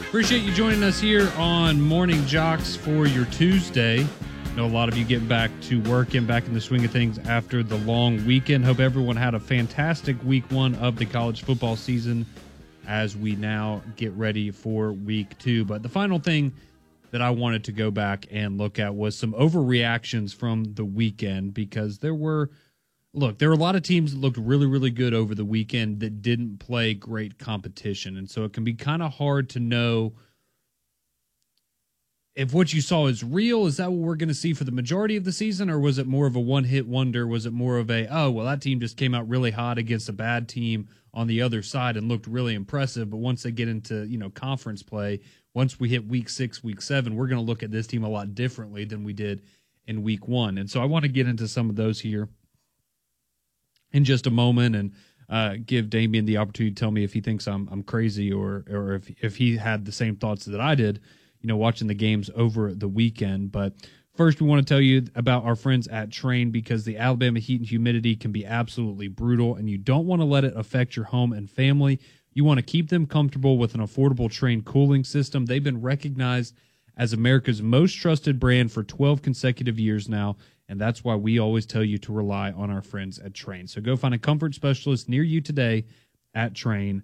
Appreciate you joining us here on Morning Jocks for your Tuesday. I know a lot of you getting back to work and back in the swing of things after the long weekend. Hope everyone had a fantastic week one of the college football season as we now get ready for week two. But the final thing that I wanted to go back and look at was some overreactions from the weekend, because there were a lot of teams that looked really, really good over the weekend that didn't play great competition. And so it can be kind of hard to know if what you saw is real. Is that what we're going to see for the majority of the season? Or was it more of a one-hit wonder? Was it more of a, that team just came out really hot against a bad team on the other side and looked really impressive. But once they get into, conference play, once we hit week 6, week 7, we're going to look at this team a lot differently than we did in week 1. And so I want to get into some of those here in just a moment and give Damian the opportunity to tell me if he thinks I'm crazy or if he had the same thoughts that I did, watching the games over the weekend. But first, we want to tell you about our friends at Trane, because the Alabama heat and humidity can be absolutely brutal, and you don't want to let it affect your home and family. You want to keep them comfortable with an affordable Trane cooling system. They've been recognized as America's most trusted brand for 12 consecutive years now, and that's why we always tell you to rely on our friends at Trane. So go find a comfort specialist near you today at Trane.com.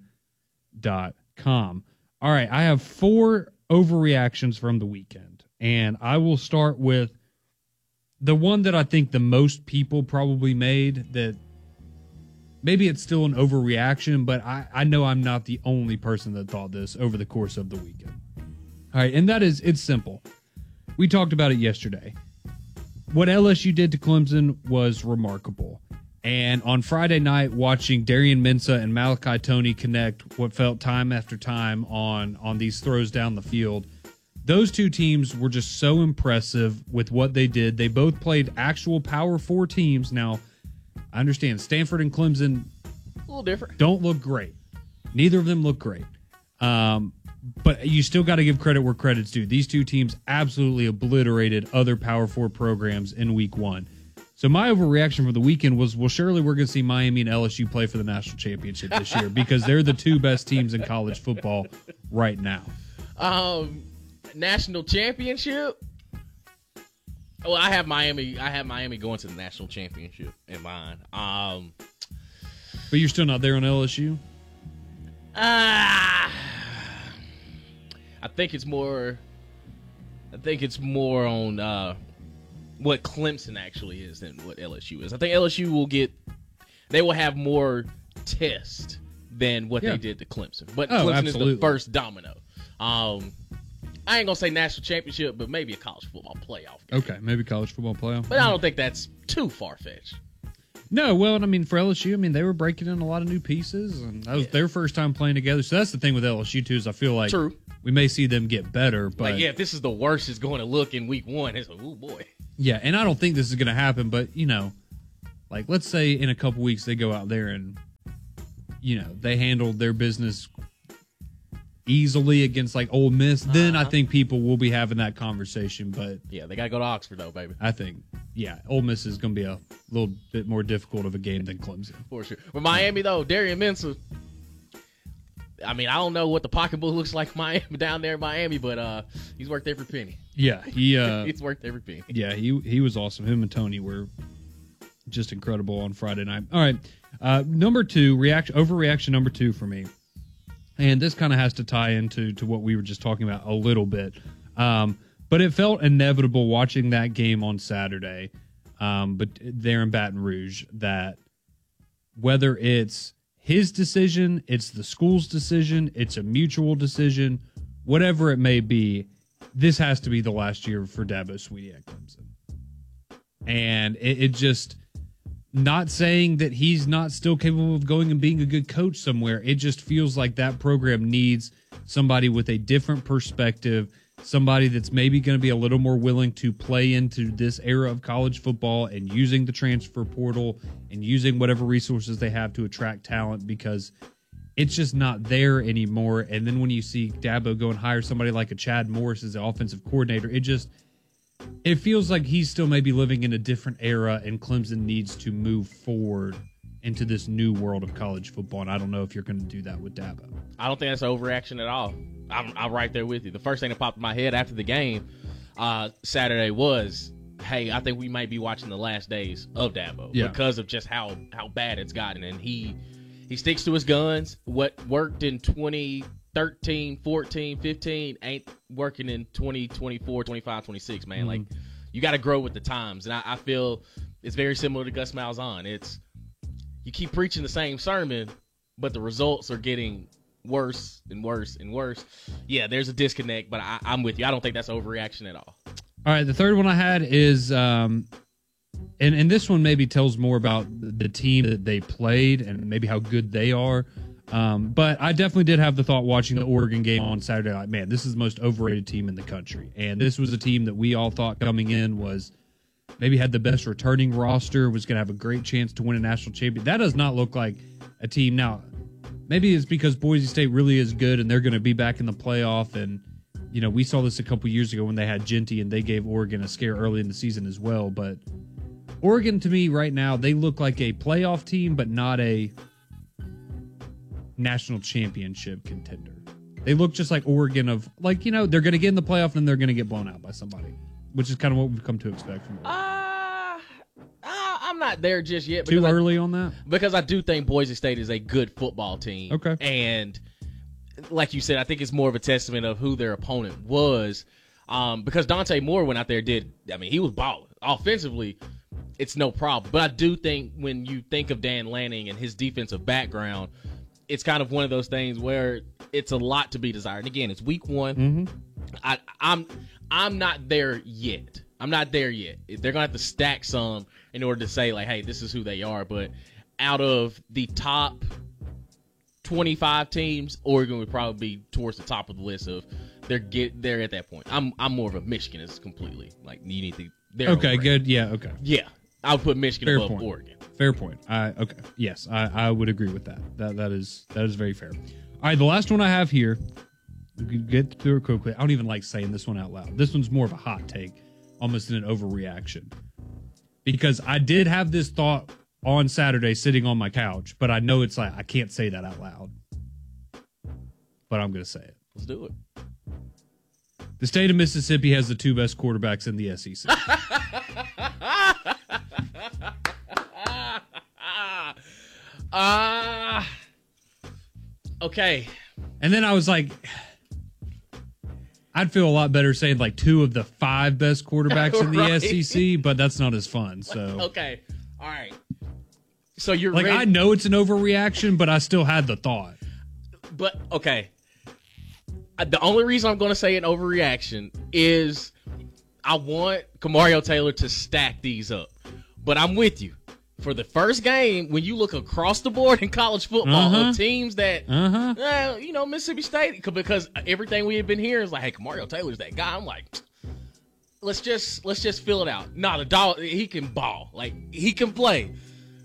All right, I have 4 overreactions from the weekend, and I will start with the one that I think the most people probably made, that maybe it's still an overreaction, but I know I'm not the only person that thought this over the course of the weekend. All right, and that is, it's simple. We talked about it yesterday. What LSU did to Clemson was remarkable. And on Friday night, watching Darian Mensah and Malachi Toney connect what felt time after time on these throws down the field, those two teams were just so impressive with what they did. They both played actual Power 4 teams. Now, I understand Stanford and Clemson a little different. Don't look great. Neither of them look great. But you still got to give credit where credit's due. These two teams absolutely obliterated other Power 4 programs in week 1. So my overreaction for the weekend was, well, surely we're going to see Miami and LSU play for the national championship this year, because they're the two best teams in college football right now. National championship? Well, I have Miami going to the national championship in mind. But you're still not there on LSU? I think it's more on what Clemson actually is than what LSU is. I think LSU will have more test than what they did to Clemson. But Clemson is the first domino. I ain't gonna say national championship, but maybe a college football playoff game. Okay, maybe college football playoff. But I don't think that's too far-fetched. No, well, for LSU, they were breaking in a lot of new pieces, and that was their first time playing together. So that's the thing with LSU, too, is I feel like we may see them get better. But if this is the worst it's going to look in week 1, it's like, oh, boy. Yeah, and I don't think this is going to happen, but, let's say in a couple weeks they go out there and, they handled their business easily against, Ole Miss, then I think people will be having that conversation. But yeah, they got to go to Oxford, though, baby. I think, Ole Miss is going to be a little bit more difficult of a game than Clemson. For sure. With Miami, though, Darian Mensah, I don't know what the pocketbook looks like down there in Miami, but he's worth every penny. Yeah, he's worth every penny. Yeah, he was awesome. Him and Toney were just incredible on Friday night. All right, number 2, overreaction number 2 for me, and this kind of has to tie into what we were just talking about a little bit. But it felt inevitable watching that game on Saturday, but there in Baton Rouge, that whether it's his decision, it's the school's decision, it's a mutual decision, whatever it may be, this has to be the last year for Dabo Swinney at Clemson. And it just, not saying that he's not still capable of going and being a good coach somewhere, it just feels like that program needs somebody with a different perspective, somebody that's maybe going to be a little more willing to play into this era of college football and using the transfer portal and using whatever resources they have to attract talent, because it's just not there anymore. And then when you see Dabo go and hire somebody like a Chad Morris as the offensive coordinator, it feels like he's still maybe living in a different era, and Clemson needs to move forward into this new world of college football. And I don't know if you're going to do that with Dabo. I don't think that's an overreaction at all. I'm right there with you. The first thing that popped in my head after the game Saturday was, hey, I think we might be watching the last days of Dabo because of just how bad it's gotten. And he sticks to his guns. What worked in 2013, 14, 15 ain't working in 2024, 25, 26, man. Like, you got to grow with the times. And I feel it's very similar to Gus Malzahn. It's, you keep preaching the same sermon, but the results are getting worse and worse and worse. Yeah, there's a disconnect, but I'm with you. I don't think that's overreaction at all. All right, the third one I had is, and this one maybe tells more about the team that they played and maybe how good they are. But I definitely did have the thought watching the Oregon game on Saturday, like, man, this is the most overrated team in the country. And this was a team that we all thought coming in was maybe had the best returning roster, was going to have a great chance to win a national championship. That does not look like a team. Now, maybe it's because Boise State really is good and they're going to be back in the playoff. And, you know, we saw this a couple years ago when they had Genty and they gave Oregon a scare early in the season as well. But Oregon, to me, right now, they look like a playoff team, but not a national championship contender. They look just like Oregon of, like, you know, they're going to get in the playoff and they're going to get blown out by somebody, which is kind of what we've come to expect from them. I'm not there just yet. Too early on that? Because I do think Boise State is a good football team. Okay. And like you said, I think it's more of a testament of who their opponent was. Because Dante Moore went out there he was balling. Offensively, it's no problem. But I do think when you think of Dan Lanning and his defensive background, it's kind of one of those things where it's a lot to be desired. And again, it's week one. I'm not there yet. I'm not there yet. They're going to have to stack some in order to say, like, hey, this is who they are. But out of the top 25 teams, Oregon would probably be towards the top of the list of they're at that point. I'm more of a Michigan is completely like you need to. Okay, good. Yeah, okay. Yeah, I would put Michigan fair above point. Oregon. Fair point. Okay. Yes, I would agree with that. That is very fair. All right, the last one I have here. We can get through it quickly. I don't even like saying this one out loud. This one's more of a hot take, almost an overreaction. Because I did have this thought on Saturday sitting on my couch, but I know it's like I can't say that out loud. But I'm going to say it. Let's do it. The state of Mississippi has the two best quarterbacks in the SEC. Okay. And then I was like, I'd feel a lot better saying like two of the five best quarterbacks in the right. SEC, but that's not as fun. So okay, all right. So you're like, ready? I know it's an overreaction, but I still had the thought. But okay, the only reason I'm going to say an overreaction is I want Kamario Taylor to stack these up. But I'm with you. For the first game, when you look across the board in college football of teams that, Mississippi State, because everything we have been hearing is like, hey, Kamario Taylor's that guy. I'm like, let's just fill it out. Nah, the dog, he can ball. Like, he can play.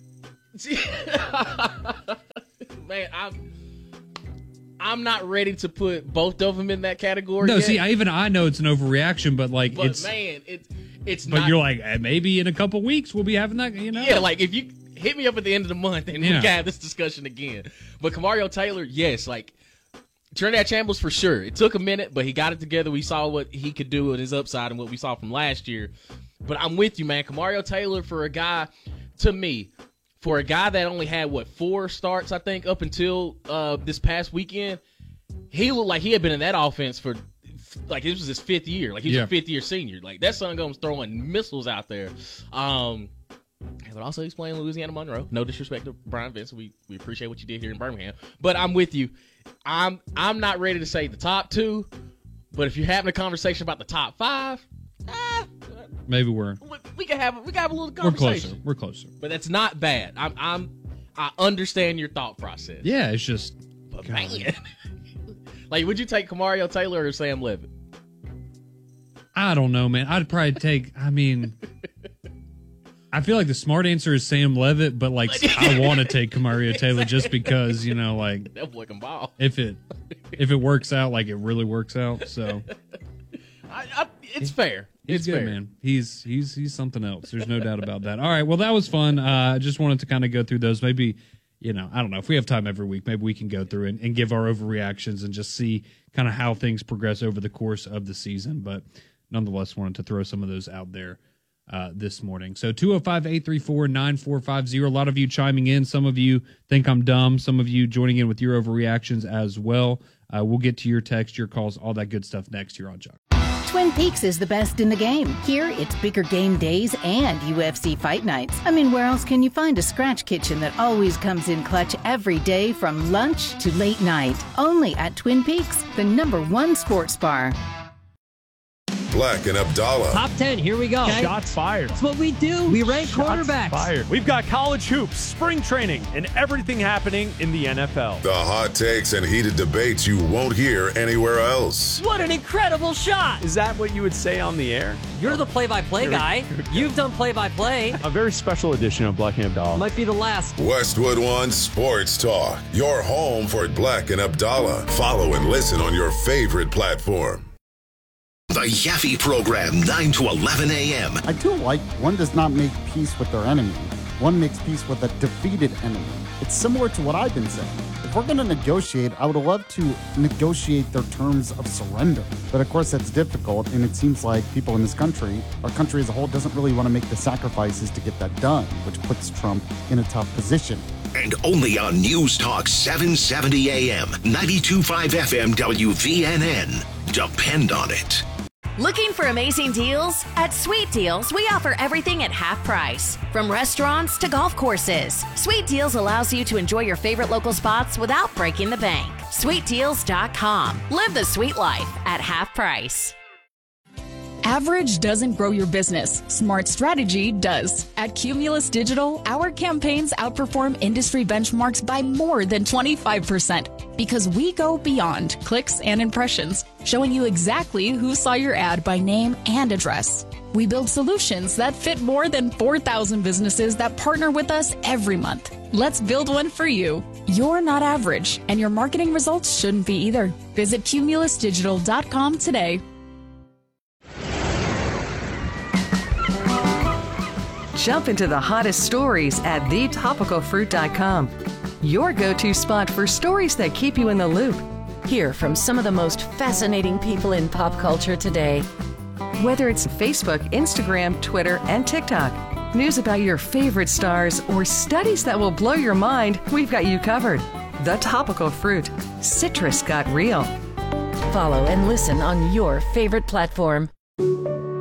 Man, I'm not ready to put both of them in that category. No, yet. see, I know it's an overreaction, but like, it's not. But you're like, maybe in a couple weeks we'll be having that, you know? Yeah, like if you hit me up at the end of the month and we can have this discussion again. But Kamario Taylor, yes, like Trinidad Chambliss for sure. It took a minute, but he got it together. We saw what he could do with his upside and what we saw from last year. But I'm with you, man. Kamario Taylor for a guy, to me, for a guy that only had, 4 starts, I think, up until this past weekend, he looked like he had been in that offense for, like, this was his 5th year. Like, he's a 5th-year senior. Like, that son goes throwing missiles out there. But also he's playing Louisiana Monroe. No disrespect to Brian Vince. We appreciate what you did here in Birmingham. But I'm with you. I'm not ready to say the top 2, but if you're having a conversation about the top 5, maybe we can have a little conversation. We're closer. But that's not bad. I understand your thought process. Yeah, it's just, but man, like, would you take Kamario Taylor or Sam Levitt? I don't know, man. I'd probably take. I feel like the smart answer is Sam Levitt, but like I want to take Kamario Taylor just because, like that boy can ball. If it works out, like it really works out. So it's fair. He's good, man. He's something else. There's no doubt about that. All right, well, that was fun. I just wanted to kind of go through those. Maybe I don't know. If we have time every week, maybe we can go through and give our overreactions and just see kind of how things progress over the course of the season. But nonetheless, wanted to throw some of those out there this morning. So 205-834-9450. A lot of you chiming in. Some of you think I'm dumb. Some of you joining in with your overreactions as well. We'll get to your text, your calls, all that good stuff next here on Chuck. Twin Peaks is the best in the game. Here, it's bigger game days and UFC fight nights. I mean, where else can you find a scratch kitchen that always comes in clutch every day from lunch to late night? Only at Twin Peaks, the #1 sports bar. Black and Abdallah. Top 10, here we go. Okay. Shots fired. That's what we do. We rank quarterbacks. Fired. We've got college hoops, spring training, and everything happening in the NFL. The hot takes and heated debates you won't hear anywhere else. What an incredible shot. Is that what you would say on the air? You're the play-by-play guy. You've done play-by-play. A very special edition of Black and Abdallah. Might be the last. Westwood One Sports Talk. Your home for Black and Abdallah. Follow and listen on your favorite platform. The Yaffe Program, 9 to 11 a.m. I do like one does not make peace with their enemy. One makes peace with a defeated enemy. It's similar to what I've been saying. If we're going to negotiate, I would love to negotiate their terms of surrender. But of course, that's difficult, and it seems like people in this country, our country as a whole, doesn't really want to make the sacrifices to get that done, which puts Trump in a tough position. And only on News Talk 770 a.m., 92.5 FM WVNN. Depend on it. Looking for amazing deals? At Sweet Deals, we offer everything at half price. From restaurants to golf courses, Sweet Deals allows you to enjoy your favorite local spots without breaking the bank. SweetDeals.com. Live the sweet life at half price. Average doesn't grow your business. Smart strategy does. At Cumulus Digital, our campaigns outperform industry benchmarks by more than 25% because we go beyond clicks and impressions, showing you exactly who saw your ad by name and address. We build solutions that fit more than 4,000 businesses that partner with us every month. Let's build one for you. You're not average, and your marketing results shouldn't be either. Visit cumulusdigital.com today. Jump into the hottest stories at thetopicalfruit.com. Your go-to spot for stories that keep you in the loop. Hear from some of the most fascinating people in pop culture today. Whether it's Facebook, Instagram, Twitter, and TikTok, news about your favorite stars, or studies that will blow your mind, we've got you covered. The Topical Fruit. Citrus got real. Follow and listen on your favorite platform.